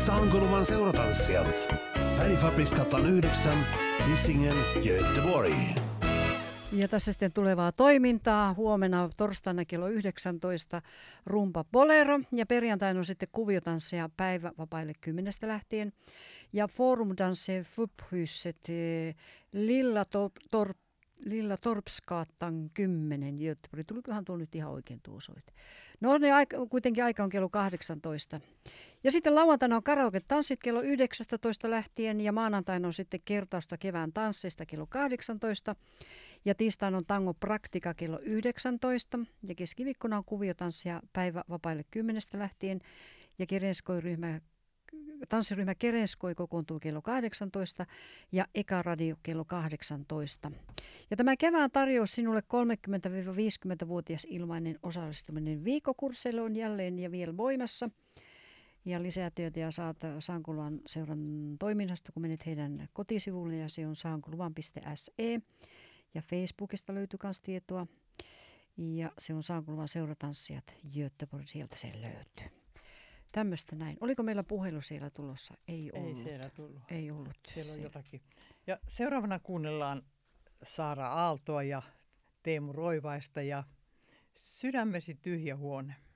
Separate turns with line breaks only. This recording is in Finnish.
Sankoluvan seuratanssijat. Färgfabriksgatan 9, Hisingen, Göteborg.
Ja tässä sitten tulevaa toimintaa. Huomenna torstaina kello 19 rumpa bolero ja perjantaina on sitten kuviotansseja päivävapaille 10 lähtien. Ja forumdanse Fuphuset Lilla Torpsgatan 10 Göteborg. Tulikohan tuo nyt ihan oikein tuo osoite? No kuitenkin aika on kello 18. Ja sitten lauantaina on karaoke-tanssit kello 19 lähtien ja maanantaina on sitten kertausta kevään tansseista kello 18. Ja tiistaina on tango praktika kello 19 ja keskiviikkona on kuviotanssia päivävapaille 10 lähtien ja tanssiryhmä Kerenskoi kokoontuu kello 18 ja Eka Radio kello 18. Ja tämä kevään tarjous sinulle 30-50-vuotias ilmainen osallistuminen viikkokursseille on jälleen ja vielä voimassa. Ja lisää tietoja saat Sankoluvan seuran toiminnasta, kun menet heidän kotisivuille ja se on sankoluvan.se. Ja Facebookista löytyy myös tietoa. Ja se on Sankoluvan seuratanssijat Göteborg, sieltä se löytyy. Tämmöistä näin. Oliko meillä puhelu siellä tulossa? Ei ollut.
Ei siellä tullut.
Ei ollut.
Siellä on jotakin. Ja seuraavana kuunnellaan Saara Aaltoa ja Teemu Roivaista ja Sydämesi tyhjä huone.